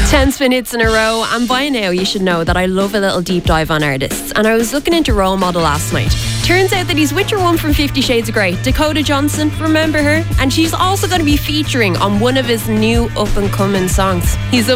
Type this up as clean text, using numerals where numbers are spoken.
10 spin hits in a row, and by now you should know that I love a little deep dive on artists, and I was looking into Role Model last night. Turns out that he's with your one from 50 Shades of Grey, Dakota Johnson, remember her? And she's also going to be featuring on one of his new up-and-coming songs. He's up